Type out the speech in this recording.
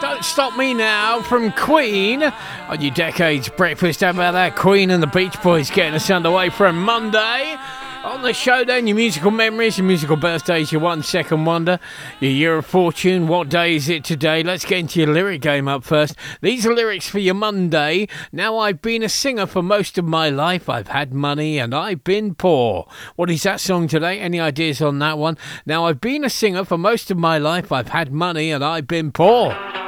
Don't Stop Me Now from Queen on your Decades Breakfast. How about that? Queen and the Beach Boys getting us underway for a Monday. On the show then, your musical memories, your musical birthdays, your 1 second wonder, your year of fortune. What day is it today? Let's get into your lyric game up first. These are lyrics for your Monday. Now, I've been a singer for most of my life. I've had money and I've been poor. What is that song today? Any ideas on that one? Now, I've been a singer for most of my life. I've had money and I've been poor.